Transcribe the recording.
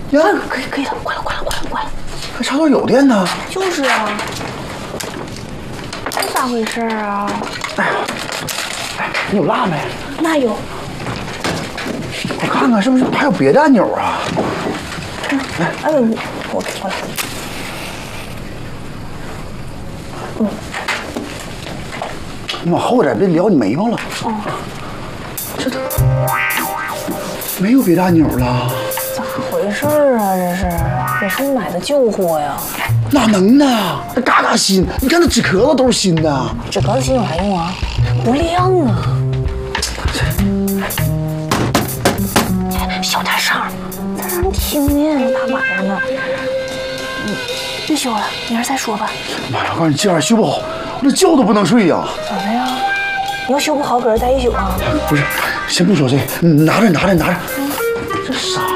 呀， 可以了，快了！ 还插座有电呢。 就是啊，这咋回事啊？ 哎，你有蜡没？ 那有。 我看看是不是还有别的按钮啊？ 哎，我来。 你往后点，别撩你眉毛了。 哦，知道。 没有别的按钮了。 咋回事啊？这是你买的旧货呀？ 哪能呢？那嘎嘎新，你看那纸壳子都是新的。 纸壳子新有啥用啊？不亮啊！小点声，再让人听见，大晚上的。别修了，明儿再说吧。 妈呀！我告诉你，今晚修不好，我这觉都不能睡呀。 咋的呀？你要修不好，搁这待一宿啊？ 不是，先不说这个，你拿着。这啥